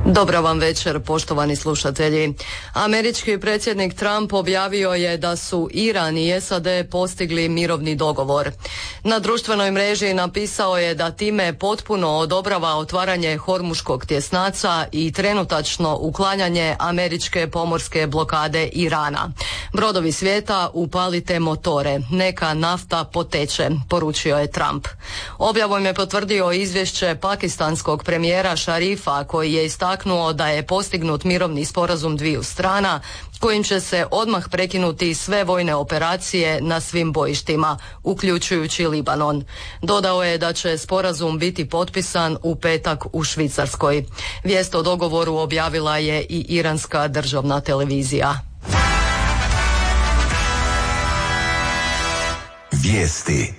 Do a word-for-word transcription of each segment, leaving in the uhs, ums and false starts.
Dobra vam večer, poštovani slušatelji. Američki predsjednik Trump objavio je da su Iran i S A D postigli mirovni dogovor. Na društvenoj mreži napisao je da time potpuno odobrava otvaranje Hormuškog tjesnaca i trenutačno uklanjanje američke pomorske blokade Irana. Brodovi svijeta, upalite motore, neka nafta poteče, poručio je Trump. Objavom je potvrdio izvješće pakistanskog premijera Šarifa koji je istaknuo da je postignut mirovni sporazum dviju strana kojim će se odmah prekinuti sve vojne operacije na svim bojištima, uključujući Libanon. Dodao je da će sporazum biti potpisan u petak u Švicarskoj. Vijest o dogovoru objavila je i iranska državna televizija. Vijesti.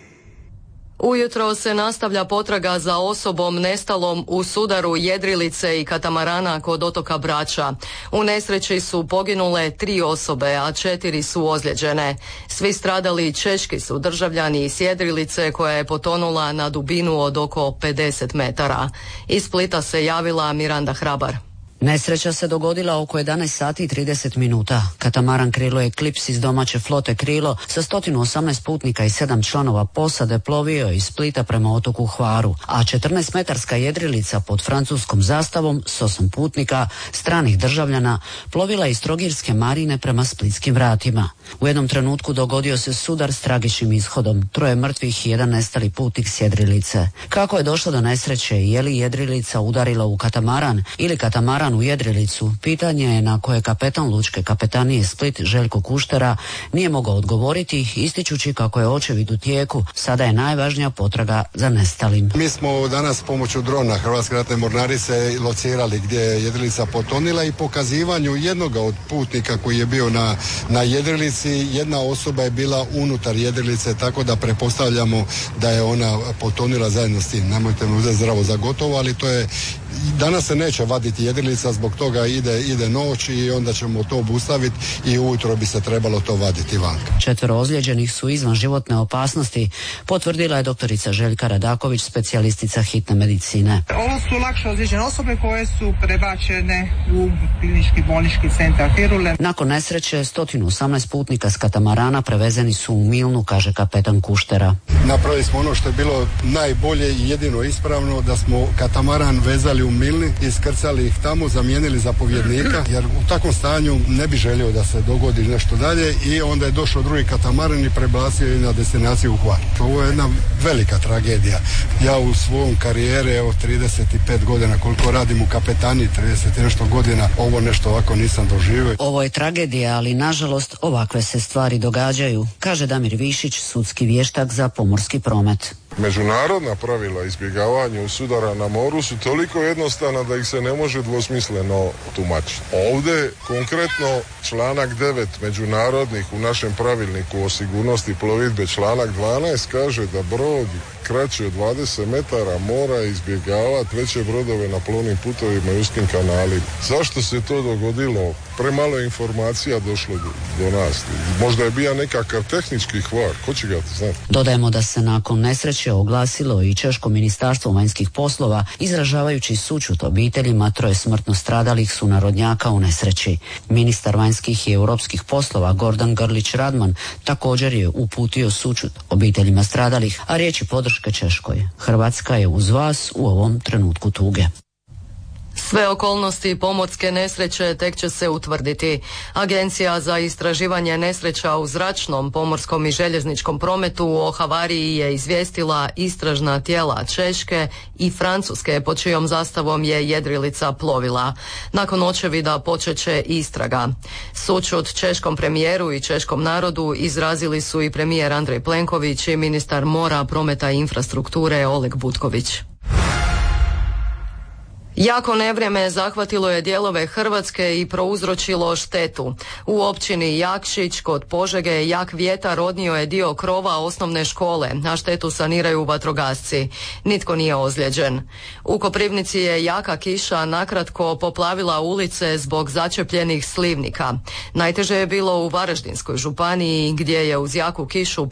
Ujutro se nastavlja potraga za osobom nestalom u sudaru jedrilice i katamarana kod otoka Brača. U nesreći su poginule tri osobe, a četiri su ozlijeđene. Svi stradali češki su državljani iz jedrilice koja je potonula na dubinu od oko pedeset metara. Iz Splita se javila Miranda Hrabar. Nesreća se dogodila oko jedanaest sati i trideset minuta. Katamaran Krilo Eclipse iz domaće flote Krilo sa sto osamnaest putnika i sedam članova posade plovio je iz Splita prema otoku Hvaru, a četrnaestmetarska jedrilica pod francuskom zastavom s osam putnika, stranih državljana, plovila iz Trogirske marine prema splitskim vratima. U jednom trenutku dogodio se sudar s tragičnim ishodom, troje mrtvih i jedan nestali putnik s jedrilice. Kako je došlo do nesreće i je li jedrilica udarila u katamaran ili katamaran u jedrilicu, pitanje je na koje kapetan lučke kapetanije Split Željko Kuštera nije mogao odgovoriti, ističući kako je očevid u tijeku, sada je najvažnija potraga za nestalim. Mi smo danas pomoću drona Hrvatske ratne mornarice locirali gdje je jedrilica potonila i pokazivanju jednoga od putnika koji je bio na, na jedrilici, jedna osoba je bila unutar jedrilice, tako da pretpostavljamo da je ona potonila zajedno s tim. Nemojte me uzeti zdravo za gotovo, ali to je, danas se neće vaditi jedrilica, zbog toga ide, ide noć i onda ćemo to obustaviti i ujutro bi se trebalo to vaditi vanka. Četvero ozlijeđenih su izvan životne opasnosti, potvrdila je doktorica Željka Radaković, specijalistica hitne medicine. Ovo su lakše ozlijeđene osobe koje su prebačene u klinički bolnički centar Hirule. Nakon nesreće sto osamnaest putnika s katamarana prevezeni su u Milnu, kaže kapetan Kuštera. Napravili smo ono što je bilo najbolje i jedino ispravno, da smo katamaran vezali u Milni, iskrcali ih tamo, zamijenili zapovjednika, jer u takvom stanju ne bi želio da se dogodi nešto dalje, i onda je došao drugi katamaran i prebacio na destinaciju u Hvar. Ovo je jedna velika tragedija. Ja u svom karijere od trideset pet godina, koliko radim u kapetani, trideset nešto godina, ovo nešto ovako nisam doživio. Ovo je tragedija, ali nažalost ovakve se stvari događaju, kaže Damir Višić, sudski vještak za pomorski promet. Međunarodna pravila izbjegavanja sudara na moru su toliko jednostavna da ih se ne može dvosmisleno tumačiti. Ovdje konkretno članak devet međunarodnih u našem pravilniku o sigurnosti plovidbe, članak dvanaest kaže da brod kraći od dvadeset metara mora izbjegavati veće brodove na plovnim putovima i uskim kanalima. Zašto se to dogodilo? Premalo informacija došlo do, do nas. Možda je bio nekakav tehnički kvar, ko će ga znati? Dodajemo da se nakon nesreće oglasilo i Češko ministarstvo vanjskih poslova, izražavajući sućut obiteljima troje smrtno stradalih sunarodnjaka u nesreći. Ministar vanjskih i europskih poslova Gordan Grlić Radman također je uputio sućut obiteljima stradalih, a riječi podrške Češkoj. Hrvatska je uz vas u ovom trenutku tuge. Sve okolnosti pomorske nesreće tek će se utvrditi. Agencija za istraživanje nesreća u zračnom, pomorskom i željezničkom prometu o havariji je izvijestila istražna tijela Češke i Francuske, pod čijom zastavom je jedrilica plovila. Nakon očevida počet će istraga. Sućut češkom premijeru i češkom narodu izrazili su i premijer Andrej Plenković i ministar mora, prometa i infrastrukture Oleg Butković. Jako nevrijeme zahvatilo je dijelove Hrvatske i prouzročilo štetu. U općini Jakšić kod Požege jak vjetar odnio je dio krova osnovne škole, a štetu saniraju vatrogasci. Nitko nije ozlijeđen. U Koprivnici je jaka kiša nakratko poplavila ulice zbog začepljenih slivnika. Najteže je bilo u Varaždinskoj županiji gdje je uz jaku kišu